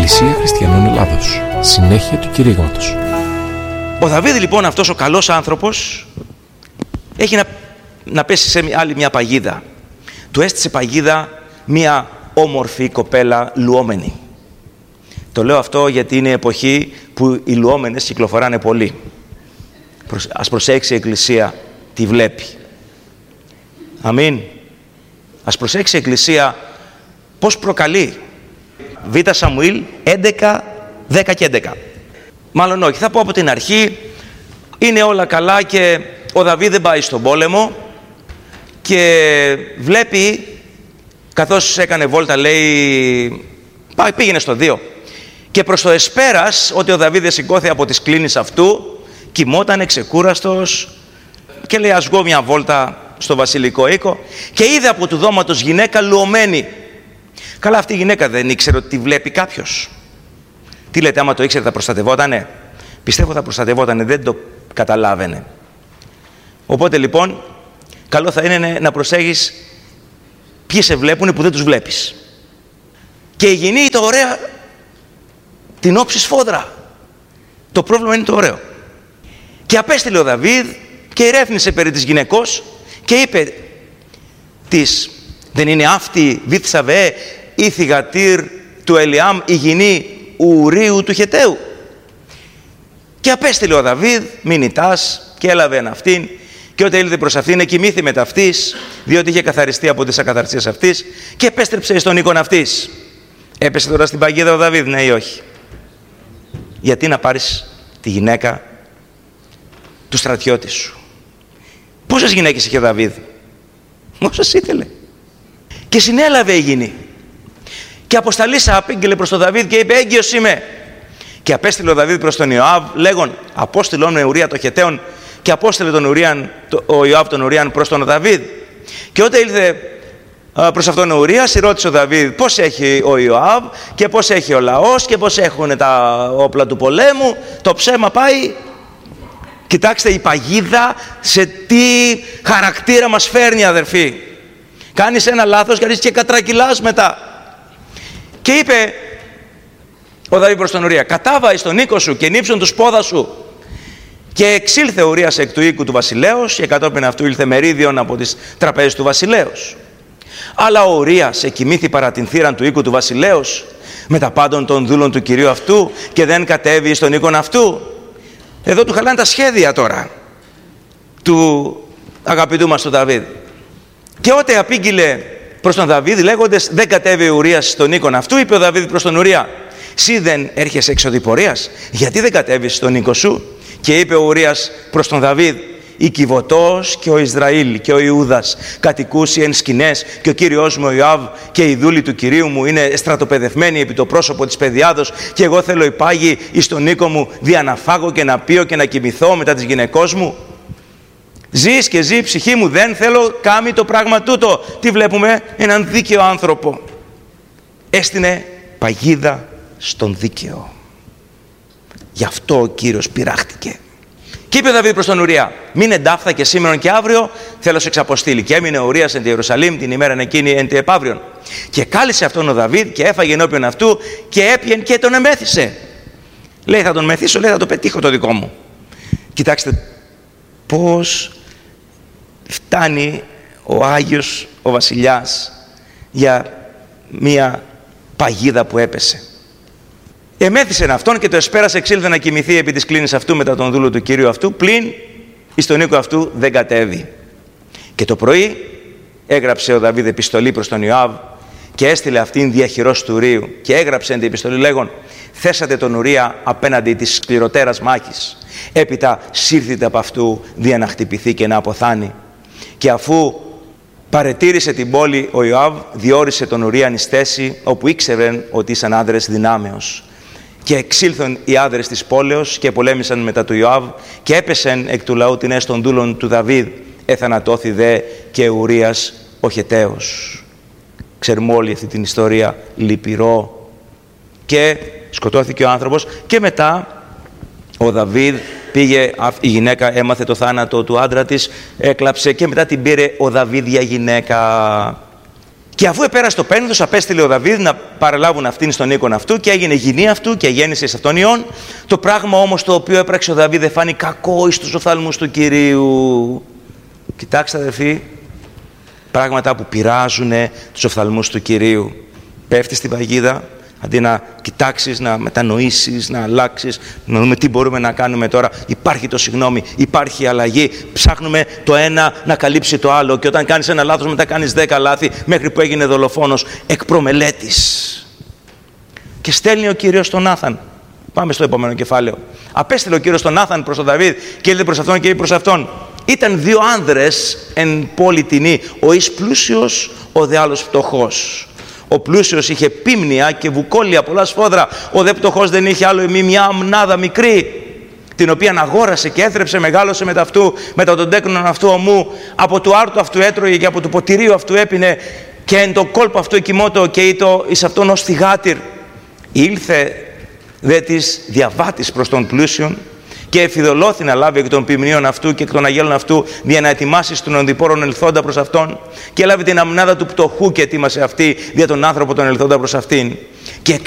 Εκκλησία Χριστιανών Ελλάδος. Συνέχεια του κηρύγματος. Ο Δαβίδ λοιπόν, αυτός ο καλός άνθρωπος, έχει να πέσει σε άλλη μια παγίδα. Του έστησε παγίδα μια όμορφη κοπέλα λουόμενη. Το λέω αυτό γιατί είναι εποχή που οι λουόμενες κυκλοφοράνε πολύ. Ας προσέξει η Εκκλησία τι βλέπει. Αμήν. Ας προσέξει η Εκκλησία πώς προκαλεί. Β' Σαμουήλ 11, 10 και 11. Μάλλον όχι, θα πω από την αρχή. Είναι όλα καλά και ο Δαβίδ δεν πάει στον πόλεμο και βλέπει, καθώς έκανε βόλτα, λέει, πήγαινε στο 2, και προς το εσπέρας ότι ο Δαβίδ σηκώθηκε από τις κλίνες αυτού, κοιμότανε ξεκούραστος και λέει, ας βγω μια βόλτα στο βασιλικό οίκο, και είδε από του δώματος γυναίκα λουωμένη. Καλά, αυτή η γυναίκα δεν ήξερε ότι τη βλέπει κάποιος. Τι λέτε, άμα το ήξερε θα προστατευότανε? Πιστεύω θα προστατευότανε, δεν το καταλάβαινε. Οπότε λοιπόν, καλό θα είναι να προσέχεις ποιοι σε βλέπουν που δεν τους βλέπεις. Και η γυνή το ωραία την όψει σφόδρα. Το πρόβλημα είναι το ωραίο. Και απέστειλε ο Δαβίδ και ερεύνησε περί της γυναικός και είπε της, δεν είναι αυτή Βηθσαβέ η θυγατήρ του Ελιάμ, η γυνή Ουρίου του Χεταίου? Και απέστειλε ο Δαβίδ μηνυτάς και έλαβε αυτήν, και όταν ήλθε προς αυτήν εκοιμήθη με ταυτής, διότι είχε καθαριστεί από τις ακαθαρσίες αυτής, και επέστρεψε στον οίκον αυτής. Έπεσε τώρα στην παγίδα ο Δαβίδ, ναι ή όχι? Γιατί να πάρεις τη γυναίκα του στρατιώτη σου? Πόσες γυναίκες είχε ο Δαβίδ? Όσες ήθελε. Και συνέλαβε η γυνή. Και αποσταλήσα απήγγειλε προς τον Δαβίδ και είπε, έγκυος είμαι. Και απέστειλε ο Δαβίδ προς τον Ιωάβ λέγον, απόστειλον με Ουρία το Χεταίον, και απόστειλε ο Ιωάβ τον Ουρίαν προς τον Δαβίδ. Και όταν ήλθε προς αυτόν ο Ουρίας, ρώτησε ο Δαβίδ πώς έχει ο Ιωάβ και πώς έχει ο λαός και πώς έχουν τα όπλα του πολέμου. Το ψέμα πάει. Κοιτάξτε η παγίδα σε τι χαρακτήρα μας φέρνει, αδερφοί. Κάνεις ένα λάθος και κατρακυλάς μετά. Και είπε ο Δαβίδ προς τον Ουρία, κατάβα εις τον οίκο σου και νύψον τους πόδας σου. Και εξήλθε ο Ουρίας εκ του οίκου του βασιλέως, και κατόπιν αυτού ήλθε μερίδιον από τις τραπέζες του βασιλέως. Αλλά ο Ουρίας εκοιμήθη παρά την θύραν του οίκου του βασιλέως με τα πάντων των δούλων του κυρίου αυτού, και δεν κατέβη στον οίκον αυτού. Εδώ του χαλάνε τα σχέδια τώρα του αγαπητού μας του Δαβίδ. Και όταν απήγγειλε προς τον Δαβίδ λέγοντες, δεν κατέβει ο Ουρίας στον οίκον αυτού, είπε ο Δαβίδ προς τον Ουρία, «Συ δεν έρχεσαι εξωδιπορίας, γιατί δεν κατέβεις στον οίκο σου?» Και είπε ο Ουρίας προς τον Δαβίδ, «Η Κιβωτός και ο Ισραήλ και ο Ιούδας κατοικούσι εν σκηνές, και ο κύριος μου ο Ιωάβ και οι δούλοι του κυρίου μου είναι στρατοπεδευμένοι επί το πρόσωπο της παιδιάδος, και εγώ θέλω υπάγει εις τον οίκο μου δια να φάγω και να πιω και να κοιμηθώ μετά της γυναικός μου. Ζεις και ζει η ψυχή μου, δεν θέλω κάμει το πράγμα τούτο». Τι βλέπουμε? Έναν δίκαιο άνθρωπο. Έστεινε παγίδα στον δίκαιο. Γι' αυτό ο Κύριος πειράχτηκε. Και είπε ο Δαβίδ προς τον Ουρία, μην εντάφθα και σήμερον και αύριο, θέλω σε εξαποστείλει. Και έμεινε ο Ουρίας εν τη Ιερουσαλήμ την ημέρα εκείνη εν τη επαύριον. Και κάλεσε αυτόν ο Δαβίδ και έφαγε ενώπιον αυτού και έπιεν και τον εμέθησε. Λέει, θα τον μεθύσω, λέει, θα το πετύχω το δικό μου. Κοιτάξτε πώς φτάνει ο Άγιος ο βασιλιάς για μία παγίδα που έπεσε. Εμέθησεν αυτόν και το εσπέρας εξήλθε να κοιμηθεί επί της κλίνης αυτού μετά τον δούλο του κυρίου αυτού, πλην εις τον οίκο αυτού δεν κατέβη. Και το πρωί έγραψε ο Δαβίδ επιστολή προς τον Ιωάβ και έστειλε αυτήν διαχειρός του Ουρίου, και έγραψε την επιστολή λέγον, θέσατε τον Ουρία απέναντι της σκληροτέρας μάχης, έπειτα σύρθητε από αυτού δια να χτυπηθεί και να αποθάνει. Και αφού παρετήρησε την πόλη, ο Ιωάβ διόρισε τον Ουρίαν εις θέση όπου ήξερεν ότι ήσαν άνδρες δυνάμεως. Και εξήλθον οι άνδρες της πόλεως και πολέμησαν μετά του Ιωάβ, και έπεσεν εκ του λαού την των δούλων του Δαβίδ, εθανατώθη δε και Ουρίας ο Χεταίος. Ξέρουμε όλη αυτή την ιστορία, λυπηρό. Και σκοτώθηκε ο άνθρωπος, και μετά ο Δαβίδ πήγε, η γυναίκα έμαθε το θάνατο του άντρα της, έκλαψε, και μετά την πήρε ο Δαβίδ για γυναίκα. Και αφού επέρασε το πένθος, απέστειλε ο Δαβίδ να παραλάβουν αυτήν στον οίκον αυτού και έγινε γυνή αυτού και γέννησε εις αυτόν ιών. Το πράγμα όμως το οποίο έπραξε ο Δαβίδ εφάνει κακό εις τους οφθαλμούς του Κυρίου. Κοιτάξτε αδερφοί, πράγματα που πειράζουν τους οφθαλμούς του Κυρίου. Πέφτεις στην παγίδα, αντί να κοιτάξεις, να μετανοήσεις, να αλλάξεις, να δούμε τι μπορούμε να κάνουμε τώρα. Υπάρχει το συγγνώμη, υπάρχει η αλλαγή. Ψάχνουμε το ένα να καλύψει το άλλο και όταν κάνεις ένα λάθος μετά κάνεις 10 λάθη μέχρι που έγινε δολοφόνος εκ προμελέτης. Και στέλνει ο Κύριος τον Νάθαν. Πάμε στο επόμενο κεφάλαιο. Απέστειλε ο Κύριος τον Νάθαν προς τον Δαβίδ και έλεγε προς αυτόν και είπε προς αυτόν: ήταν 2 άνδρες εν πόλη τινή, ο εις πλούσιος, ο δε άλλος φτωχός. Ο πλούσιος είχε πίμνια και βουκόλια, πολλά σφόδρα. Ο δε φτωχός δεν είχε άλλο εμεί μια αμνάδα μικρή, την οποία αγόρασε και έθρεψε, μεγάλωσε μετά αυτού, μετά τον τέκνον αυτού ομού. Από του άρτου αυτού έτρωγε και από του ποτηρίου αυτού έπινε, και εν το κόλπο αυτού εκοιμώτο και ήτο εις αυτόν ως θυγάτηρ. Ήλθε δε της διαβάτης προς τον πλούσιον και εφιδωλώθη να λάβει εκ των ποιμνίων αυτού και εκ των αγέλων αυτού, δια να ετοιμάσει των ονδιπόρων ελθόντα προς αυτόν, και έλαβε την αμνάδα του πτωχού και ετοίμασε αυτή δια τον άνθρωπο τον ελθόντα προς αυτήν. Και